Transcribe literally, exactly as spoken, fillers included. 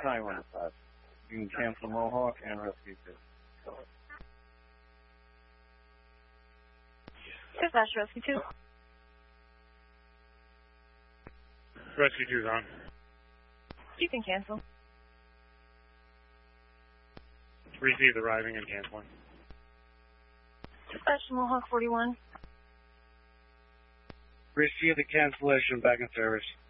time on the five. You can cancel Mohawk and Rescue two. Dispatch Rescue two. Rescue two's on. You can cancel. Received arriving and canceling. Dispatch Mohawk forty-one. Receive the cancellation, back in service.